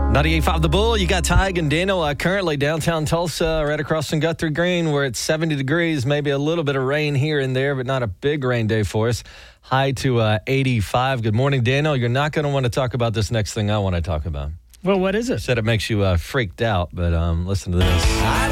98.5 The Bull, you got Tig and Daniel currently downtown Tulsa, right across from Guthrie Green, where it's 70 degrees, maybe a little bit of rain here and there, but not a big rain day for us. High to 85. Good morning, Daniel. You're not going to want to talk about this next thing I want to talk about. Well, what is it? Said it makes you freaked out, but listen to this.